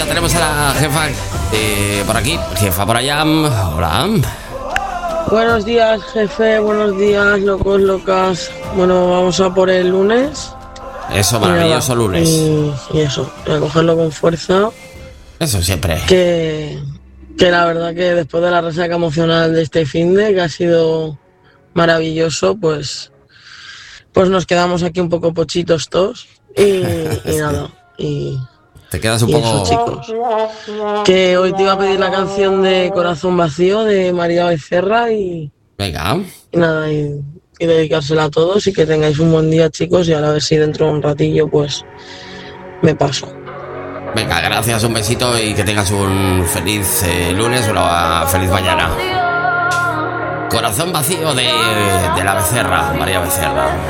ya tenemos a la jefa por aquí, jefa por allá. Hola. Buenos días, jefe, buenos días, locos, locas. Bueno, vamos a por el lunes. Eso, maravilloso lunes. Y eso, a cogerlo con fuerza. Eso siempre. Que la verdad que después de la resaca emocional de este finde, que ha sido maravilloso, pues nos quedamos aquí un poco pochitos todos. Y nada, te quedas un poco... Eso, chicos. Que hoy te iba a pedir la canción de Corazón Vacío de María Becerra y... Venga. Y nada, y dedicársela a todos y que tengáis un buen día, chicos, y a ver si dentro de un ratillo, pues, me paso. Venga, gracias, un besito y que tengas un feliz lunes, una feliz mañana. Corazón Vacío de la Becerra, María Becerra.